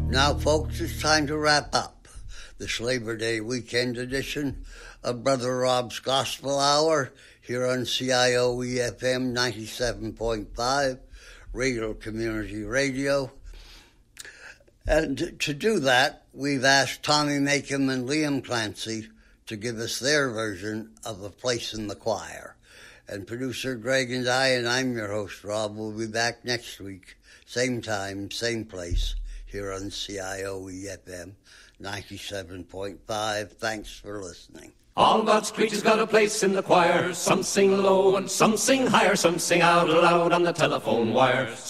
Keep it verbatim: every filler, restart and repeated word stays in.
Now, folks, it's time to wrap up this Labor Day weekend edition of Brother Rob's Gospel Hour here on C I O E F M ninety-seven point five, Radio Community Radio. And to do that, we've asked Tommy Makem and Liam Clancy to give us their version of A Place in the Choir. And producer Greg and I, and I'm your host, Rob, will be back next week, same time, same place, here on C I O E F M ninety-seven point five. Thanks for listening. All God's creatures got a place in the choir. Some sing low and some sing higher. Some sing out loud on the telephone wire.